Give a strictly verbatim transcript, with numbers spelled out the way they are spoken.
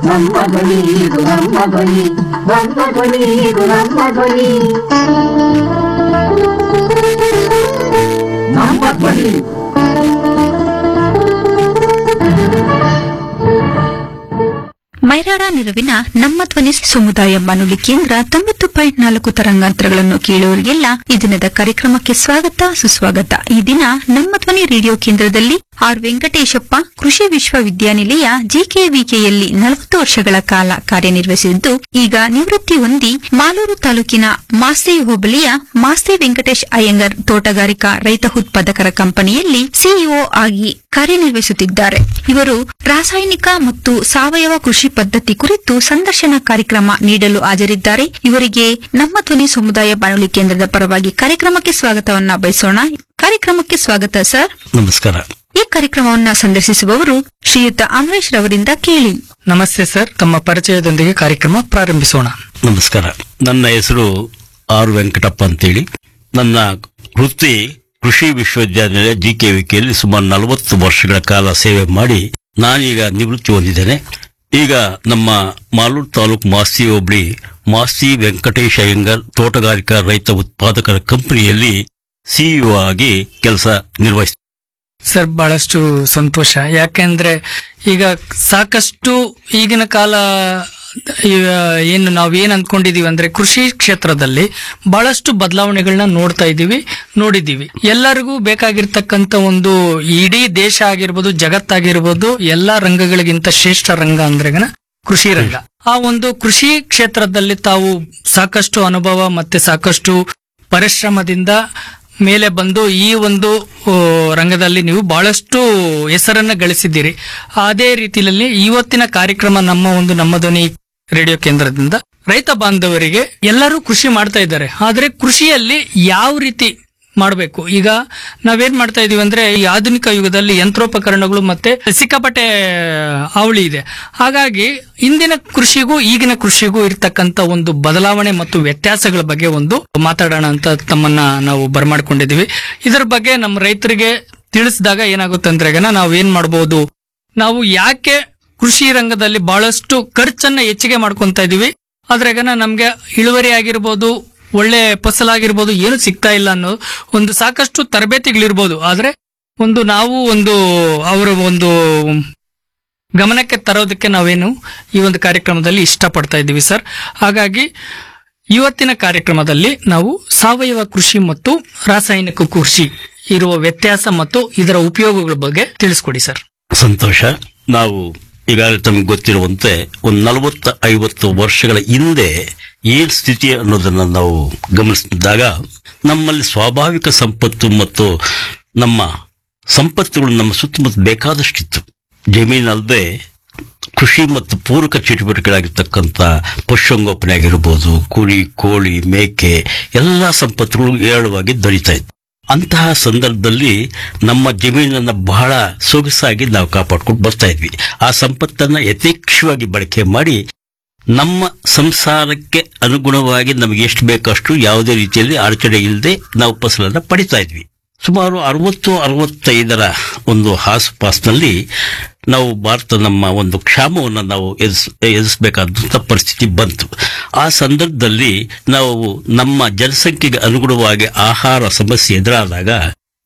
ನಮ್ಮ ಧ್ವನಿ ಇದು ನಮ್ಮ ಧ್ವನಿ, ನಮ್ಮ ಧ್ವನಿ ಇದು ನಮ್ಮ ಧ್ವನಿ, ನಮ್ಮ ಧ್ವನಿ. ಮೈರಾಡ ನೆರವಿನ ನಮ್ಮ ಧ್ವನಿ ಸಮುದಾಯ ಬಾನುಲಿ ಕೇಂದ್ರ ತೊಂಬತ್ತು ಪಾಯಿಂಟ್ ನಾಲ್ಕು ತರಂಗಾಂತರಗಳನ್ನು ಕೇಳುವವರಿಗೆಲ್ಲ ಈ ದಿನದ ಕಾರ್ಯಕ್ರಮಕ್ಕೆ ಸ್ವಾಗತ ಸುಸ್ವಾಗತ. ಈ ದಿನ ನಮ್ಮ ಧ್ವನಿ ರೇಡಿಯೋ ಕೇಂದ್ರದಲ್ಲಿ ಆರ್ ವೆಂಕಟೇಶಪ್ಪ ಕೃಷಿ ವಿಶ್ವವಿದ್ಯಾನಿಲಯ ಜಿಕೆವಿಕೆಯಲ್ಲಿ ನಲವತ್ತು ವರ್ಷಗಳ ಕಾಲ ಕಾರ್ಯನಿರ್ವಹಿಸಿದ್ದು ಈಗ ನಿವೃತ್ತಿ ಹೊಂದಿ ಮಾಲೂರು ತಾಲೂಕಿನ ಮಾಸ್ತಿ ಹೋಬಳಿಯ ಮಾಸ್ತಿ ವೆಂಕಟೇಶ್ ಅಯ್ಯಂಗರ್ ತೋಟಗಾರಿಕಾ ರೈತ ಉತ್ಪಾದಕರ ಕಂಪನಿಯಲ್ಲಿ ಸಿಇಒ ಆಗಿ ಕಾರ್ಯನಿರ್ವಹಿಸುತ್ತಿದ್ದಾರೆ. ಇವರು ರಾಸಾಯನಿಕ ಮತ್ತು ಸಾವಯವ ಕೃಷಿ ಪದ್ಧತಿ ಕುರಿತು ಸಂದರ್ಶನ ಕಾರ್ಯಕ್ರಮ ನೀಡಲು ಹಾಜರಿದ್ದಾರೆ. ಇವರಿಗೆ ನಮ್ಮ ಧ್ವನಿ ಸಮುದಾಯ ಬಾನುಲಿ ಕೇಂದ್ರದ ಪರವಾಗಿ ಕಾರ್ಯಕ್ರಮಕ್ಕೆ ಸ್ವಾಗತವನ್ನ ಬಯಸೋಣ. ಕಾರ್ಯಕ್ರಮಕ್ಕೆ ಸ್ವಾಗತ ಸರ್. ನಮಸ್ಕಾರ. ಈ ಕಾರ್ಯಕ್ರಮವನ್ನ ಸಂದರ್ಶಿಸುವವರು ಶ್ರೀಯುತ ಅಮರೇಶ್ ರವರಿಂದ ಕೇಳಿ. ನಮಸ್ತೆ ಸರ್, ತಮ್ಮ ಪರಿಚಯದೊಂದಿಗೆ ಕಾರ್ಯಕ್ರಮ ಪ್ರಾರಂಭಿಸೋಣ. ನಮಸ್ಕಾರ. ನನ್ನ ಹೆಸರು ಆರ್ ವೆಂಕಟಪ್ಪ ಅಂತೇಳಿ. ನನ್ನ ವೃತ್ತಿ ಕೃಷಿ ವಿಶ್ವವಿದ್ಯಾನಿಲಯ ಜಿಕೆವಿಕೆಯಲ್ಲಿ ಸುಮಾರು ನಲವತ್ತು ವರ್ಷಗಳ ಕಾಲ ಸೇವೆ ಮಾಡಿ ನಾನೀಗ ನಿವೃತ್ತಿ ಹೊಂದಿದ್ದೇನೆ. ಈಗ ನಮ್ಮ ಮಾಲೂರು ತಾಲೂಕು ಮಾಸ್ತಿ ಹೋಬಳಿ ಮಾಸ್ತಿ ವೆಂಕಟೇಶ್ ಅಯ್ಯಂಗರ್ ತೋಟಗಾರಿಕಾ ರೈತ ಉತ್ಪಾದಕರ ಕಂಪನಿಯಲ್ಲಿ ಸಿಇಒ ಆಗಿ ಕೆಲಸ ನಿರ್ವಹಿಸ್ತಾರೆ. ಸರ್, ಬಹಳಷ್ಟು ಸಂತೋಷ. ಯಾಕೆಂದ್ರೆ ಈಗ ಸಾಕಷ್ಟು ಈಗಿನ ಕಾಲ ಏನು ನಾವೇನ್ ಅಂದ್ಕೊಂಡಿದೀವಿ ಅಂದ್ರೆ ಕೃಷಿ ಕ್ಷೇತ್ರದಲ್ಲಿ ಬಹಳಷ್ಟು ಬದಲಾವಣೆಗಳನ್ನ ನೋಡ್ತಾ ಇದೀವಿ, ನೋಡಿದೀವಿ. ಎಲ್ಲರಿಗೂ ಬೇಕಾಗಿರ್ತಕ್ಕಂಥ ಒಂದು ಇಡೀ ದೇಶ ಆಗಿರ್ಬೋದು, ಜಗತ್ತಾಗಿರ್ಬೋದು, ಎಲ್ಲಾ ರಂಗಗಳಿಗಿಂತ ಶ್ರೇಷ್ಠ ರಂಗ ಅಂದ್ರೆ ಕೃಷಿ ರಂಗ. ಆ ಒಂದು ಕೃಷಿ ಕ್ಷೇತ್ರದಲ್ಲಿ ತಾವು ಸಾಕಷ್ಟು ಅನುಭವ ಮತ್ತೆ ಸಾಕಷ್ಟು ಪರಿಶ್ರಮದಿಂದ ಮೇಲೆ ಬಂದು ಈ ಒಂದು ರಂಗದಲ್ಲಿ ನೀವು ಬಹಳಷ್ಟು ಹೆಸರನ್ನ ಗಳಿಸಿದ್ದೀರಿ. ಅದೇ ರೀತಿಯಲ್ಲಿ ಇವತ್ತಿನ ಕಾರ್ಯಕ್ರಮ ನಮ್ಮ ಒಂದು ನಮ್ಮ ಧ್ವನಿ ರೇಡಿಯೋ ಕೇಂದ್ರದಿಂದ ರೈತ ಬಾಂಧವರಿಗೆ ಎಲ್ಲರೂ ಕೃಷಿ ಮಾಡ್ತಾ ಇದ್ದಾರೆ. ಆದ್ರೆ ಕೃಷಿಯಲ್ಲಿ ಯಾವ ರೀತಿ ಮಾಡಬೇಕು, ಈಗ ನಾವೇನ್ ಮಾಡ್ತಾ ಇದೀವಿ ಅಂದ್ರೆ ಈ ಆಧುನಿಕ ಯುಗದಲ್ಲಿ ಯಂತ್ರೋಪಕರಣಗಳು ಮತ್ತೆ ಸಿಕ್ಕಾಪಟ್ಟೆ ಅವಳಿ ಇದೆ. ಹಾಗಾಗಿ ಇಂದಿನ ಕೃಷಿಗೂ ಈಗಿನ ಕೃಷಿಗೂ ಇರ್ತಕ್ಕಂಥ ಒಂದು ಬದಲಾವಣೆ ಮತ್ತು ವ್ಯತ್ಯಾಸಗಳ ಬಗ್ಗೆ ಒಂದು ಮಾತಾಡೋಣ ಅಂತ ತಮ್ಮನ್ನ ನಾವು ಬರಮಾಡ್ಕೊಂಡಿದೀವಿ. ಇದರ ಬಗ್ಗೆ ನಮ್ಮ ರೈತರಿಗೆ ತಿಳಿಸಿದಾಗ ಏನಾಗುತ್ತೆ ಅಂದ್ರೆ ನಾವು ಏನ್ ಮಾಡಬಹುದು, ನಾವು ಯಾಕೆ ಕೃಷಿ ರಂಗದಲ್ಲಿ ಬಹಳಷ್ಟು ಖರ್ಚನ್ನ ಹೆಚ್ಚಿಗೆ ಮಾಡ್ಕೊಂತ ಇದೀವಿ, ಅದ್ರಾಗ ನಮ್ಗೆ ಇಳುವರಿ ಆಗಿರ್ಬೋದು, ಒಳ್ಳೆ ಫಸಲಾಗಿರ್ಬೋದು, ಏನು ಸಿಗ್ತಾ ಇಲ್ಲ ಅನ್ನೋ ಒಂದು ಸಾಕಷ್ಟು ತರಬೇತಿಗಳಿರ್ಬೋದು. ಆದ್ರೆ ಒಂದು ನಾವು ಒಂದು ಅವರ ಒಂದು ಗಮನಕ್ಕೆ ತರೋದಕ್ಕೆ ನಾವೇನು ಈ ಒಂದು ಕಾರ್ಯಕ್ರಮದಲ್ಲಿ ಇಷ್ಟಪಡ್ತಾ ಇದ್ದೀವಿ ಸರ್. ಹಾಗಾಗಿ ಇವತ್ತಿನ ಕಾರ್ಯಕ್ರಮದಲ್ಲಿ ನಾವು ಸಾವಯವ ಕೃಷಿ ಮತ್ತು ರಾಸಾಯನಿಕ ಕೃಷಿ ಇರುವ ವ್ಯತ್ಯಾಸ ಮತ್ತು ಇದರ ಉಪಯೋಗಗಳ ಬಗ್ಗೆ ತಿಳಿಸ್ಕೊಡಿ ಸರ್. ಸಂತೋಷ. ನಾವು ಈಗಾಗಲೇ ತಮಗೆ ಗೊತ್ತಿರುವಂತೆ ಒಂದು ನಲವತ್ತ ಐವತ್ತು ವರ್ಷಗಳ ಹಿಂದೆ ಏನ್ ಸ್ಥಿತಿ ಅನ್ನೋದನ್ನ ನಾವು ಗಮನಿಸಿದಾಗ ನಮ್ಮಲ್ಲಿ ಸ್ವಾಭಾವಿಕ ಸಂಪತ್ತು ಮತ್ತು ನಮ್ಮ ಸಂಪತ್ತುಗಳು ನಮ್ಮ ಸುತ್ತಮುತ್ತ ಬೇಕಾದಷ್ಟಿತ್ತು. ಜಮೀನಲ್ಲದೆ ಕೃಷಿ ಮತ್ತು ಪೂರಕ ಚಟುವಟಿಕೆಗಳಾಗಿರ್ತಕ್ಕಂಥ ಪಶುಸಂಗೋಪನೆ ಆಗಿರ್ಬೋದು, ಕುರಿ, ಕೋಳಿ, ಮೇಕೆ ಎಲ್ಲಾ ಸಂಪತ್ತುಗಳು ಏರಳವಾಗಿ ದೊರೀತಾ ಇತ್ತು. ಅಂತಹ ಸಂದರ್ಭದಲ್ಲಿ ನಮ್ಮ ಜಮೀನನ್ನ ಬಹಳ ಸೊಗಸಾಗಿ ನಾವು ಕಾಪಾಡ್ಕೊಂಡು ಬರ್ತಾ ಇದ್ವಿ. ಆ ಸಂಪತ್ತನ್ನ ಯಥೇಚ್ಛವಾಗಿ ಬಳಕೆ ಮಾಡಿ ನಮ್ಮ ಸಂಸಾರಕ್ಕೆ ಅನುಗುಣವಾಗಿ ನಮಗೆ ಎಷ್ಟು ಬೇಕಷ್ಟು ಯಾವುದೇ ರೀತಿಯಲ್ಲಿ ಅಡಚಣೆ ಇಲ್ಲದೆ ನಾವು ಫಸಲನ್ನ ಪಡಿತಾ ಇದ್ವಿ. ಸುಮಾರು ಅರವತ್ತು ಅರವತ್ತೈದರ ಒಂದು ಆಸುಪಾಸಿನಲ್ಲಿ ನಾವು ಭಾರತ ನಮ್ಮ ಒಂದು ಕ್ಷಾಮವನ್ನು ನಾವು ಎದುರಿಸ ಎದುರಿಸಬೇಕಾದಂಥ ಪರಿಸ್ಥಿತಿ ಬಂತು. ಆ ಸಂದರ್ಭದಲ್ಲಿ ನಾವು ನಮ್ಮ ಜನಸಂಖ್ಯೆಗೆ ಅನುಗುಣವಾಗಿ ಆಹಾರ ಸಮಸ್ಯೆ ಎದುರಾದಾಗ